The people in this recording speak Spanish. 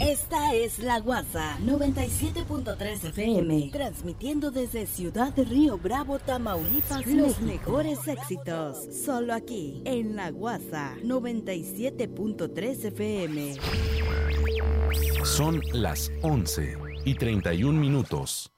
Esta es La Guasa 97.3 FM, transmitiendo desde Ciudad de Río Bravo, Tamaulipas, los mejores éxitos, solo aquí en La Guasa 97.3 FM. Son las 11:31.